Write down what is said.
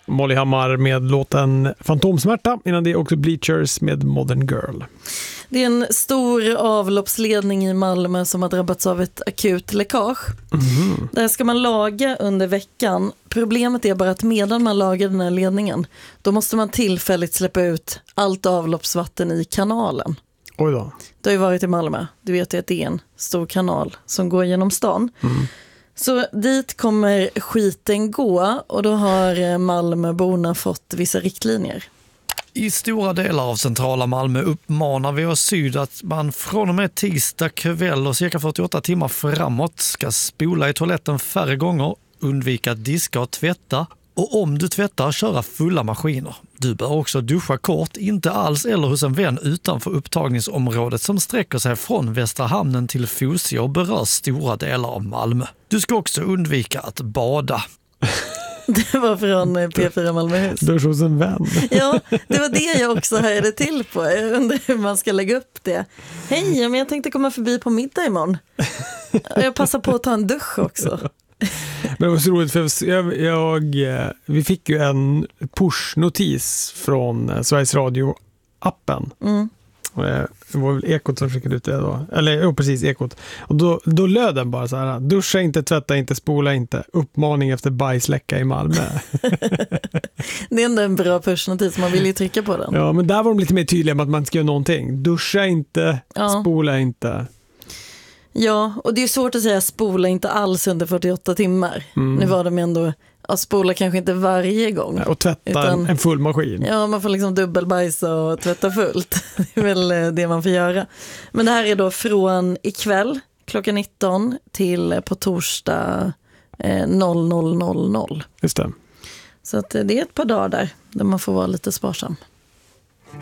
Molly Hammar med låten Fantomsmärta. Innan det är också Bleachers med Modern Girl. Det är en stor avloppsledning i Malmö som har drabbats av ett akut läckage. Där ska man laga under veckan. Problemet är bara att medan man lagar den här ledningen, då måste man tillfälligt släppa ut allt avloppsvatten i kanalen. Oj då. Det har ju varit i Malmö. Du vet ju att det är en stor kanal som går genom stan. Så dit kommer skiten gå, och då har Malmöborna fått vissa riktlinjer. I stora delar av centrala Malmö uppmanar vi oss syd att man från och med tisdag kväll och cirka 48 timmar framåt ska spola i toaletten färre gånger, undvika att diska och tvätta, och om du tvättar, köra fulla maskiner. Du bör också duscha kort, inte alls eller hos en vän utanför upptagningsområdet som sträcker sig från Västra hamnen till Fosie och berör stora delar av Malmö. Du ska också undvika att bada. Det var från P4 Malmöhus. Du är hos en vän. Ja, det var det jag också hörde till på. Jag undrar hur man ska lägga upp det. Hej, men jag tänkte komma förbi på middag imorgon. Jag passar på att ta en dusch också. Men det var så roligt, för vi fick ju en push-notis från Sveriges Radio-appen. Det var väl Ekot som skickade ut det då. Eller precis, Ekot. Och då löd den bara så här: duscha inte, tvätta inte, spola inte. Uppmaning efter bajsläcka i Malmö. Det är ändå en bra pushnotis, man vill ju trycka på den. Ja, men där var de lite mer tydliga med att man ska göra någonting. Duscha inte, spola inte. Ja, och det är svårt att säga spola inte alls under 48 timmar. Nu var de ändå att spola kanske inte varje gång. Och tvätta en full maskin. Ja, man får liksom dubbelbajsa och tvätta fullt. Det är väl det man får göra. Men det här är då från ikväll klockan 19 till på torsdag 00:00. Just det. Så att det är ett par dagar där man får vara lite sparsam.